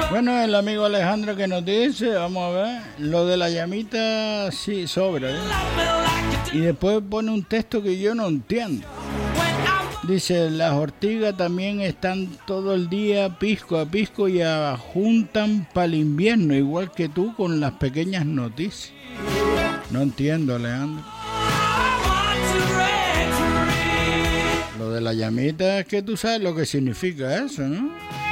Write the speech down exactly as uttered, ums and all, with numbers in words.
Bueno, el amigo Alejandro que nos dice, vamos a ver, lo de la llamita sí sobra, ¿eh? Y después pone un texto que yo no entiendo. Dice, las ortigas también están todo el día pisco a pisco y juntan para el invierno, igual que tú con las pequeñas noticias. No entiendo, Alejandro. Lo de la llamita es que tú sabes lo que significa eso, ¿no?